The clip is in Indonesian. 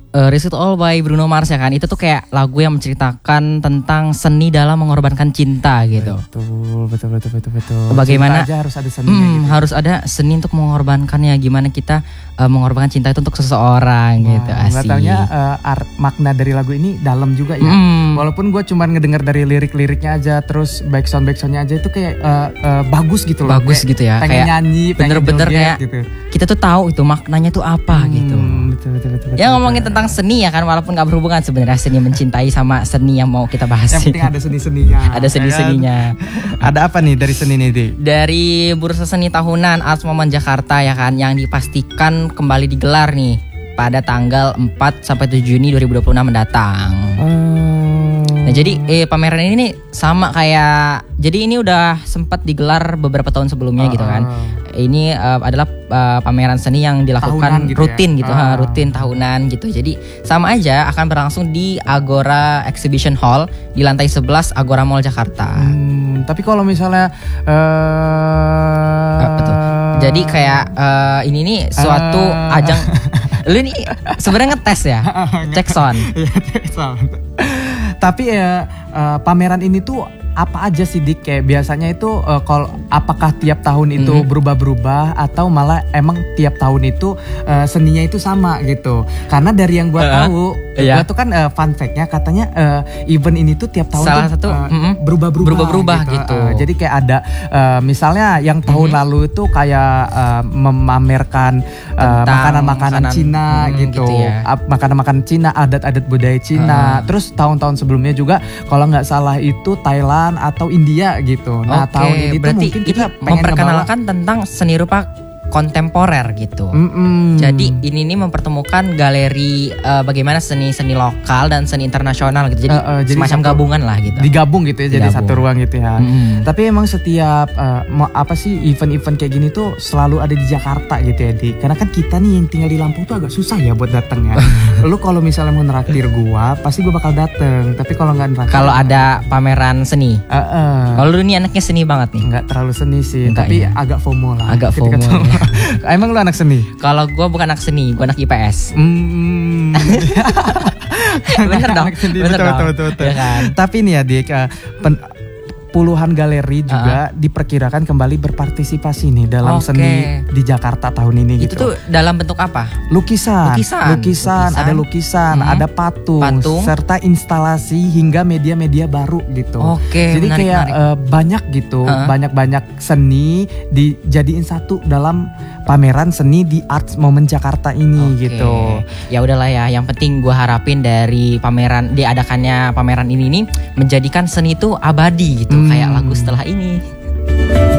Risk It All by Bruno Mars ya kan. Itu tuh kayak lagu yang menceritakan tentang seni dalam mengorbankan cinta gitu. Betul. Bagaimana cinta aja harus ada seninya gitu. Harus ada seni untuk mengorbankannya. Gimana kita mengorbankan cinta itu untuk seseorang gitu. Asik. Gak taunya makna dari lagu ini dalam juga ya. Walaupun gue cuma ngedenger dari lirik-liriknya aja, terus backsoundnya aja itu kayak bagus gitu loh. Bagus gitu ya. Pengen kayak nyanyi, bener-bener kayak gitu. Kita tuh tahu itu maknanya tuh apa gitu. Betul. Ya ngomongin tentang seni ya kan, walaupun gak berhubungan sebenarnya seni mencintai sama seni yang mau kita bahas. Yang penting ada seni-seninya. Ada seni-seninya. Ada apa nih dari seni ini, Di? Dari Bursa Seni Tahunan Arts Moment Jakarta ya kan, yang dipastikan kembali digelar nih pada tanggal 4 sampai 7 Juni 2026 mendatang. Nah, jadi pameran ini nih sama kayak, jadi ini udah sempat digelar beberapa tahun sebelumnya gitu kan. Ini adalah pameran seni yang dilakukan tahunan gitu rutin ya? gitu, rutin tahunan gitu. Jadi sama aja akan berlangsung di Agora Exhibition Hall di lantai 11 Agora Mall Jakarta. Tapi kalau misalnya Betul. Jadi kayak ini nih suatu ajang. Lu nih sebenarnya ngetes ya, cek sound. Tapi pameran ini tuh apa aja sih, Dik? Kayak biasanya itu kalau apakah tiap tahun itu berubah-berubah atau malah emang tiap tahun itu seninya itu sama gitu? Karena dari yang gua tahu, gua tuh kan fun fact-nya katanya event ini tuh tiap tahun salah tuh, satu berubah-ubah gitu. Jadi kayak ada misalnya yang tahun lalu itu kayak memamerkan makanan-makanan Cina gitu ya. Makanan-makanan Cina, adat-adat budaya Cina. Terus tahun-tahun sebelumnya juga kalau nggak salah itu Thailand atau India gitu. Nah, tahun ini tuh berarti mungkin kita ini pengen memperkenalkan tentang seni rupa kontemporer gitu. Jadi ini nih mempertemukan galeri bagaimana seni-seni lokal dan seni internasional gitu. Jadi semacam gabungan lah gitu. Digabung gitu ya, jadi satu ruang gitu ya. Tapi emang setiap event-event kayak gini tuh selalu ada di Jakarta gitu ya, Di. Karena kan kita nih yang tinggal di Lampung tuh agak susah ya buat datang ya. Lu kalau misalnya mau neraktir gua, pasti gua bakal dateng. Tapi kalau nggak neraktir, kalau ada pameran seni. Kalau lu nih anaknya seni banget nih. Nggak terlalu seni sih, enggak, tapi agak FOMO lah. Agak FOMO. Emang lu anak seni? Kalau gue bukan anak seni, gue anak IPS. Bener dong. Betul. Ya kan? Tapi nih ya, Dik, puluhan galeri juga diperkirakan kembali berpartisipasi nih dalam seni di Jakarta tahun ini gitu. Itu tuh dalam bentuk apa? Lukisan, ada lukisan, ada patung, serta instalasi hingga media-media baru gitu. Jadi menarik, kayak banyak gitu, banyak seni dijadiin satu dalam pameran seni di Arts Moment Jakarta ini gitu. Ya udahlah ya, yang penting gue harapin dari diadakannya pameran ini nih menjadikan seni itu abadi gitu, kayak lagu setelah ini.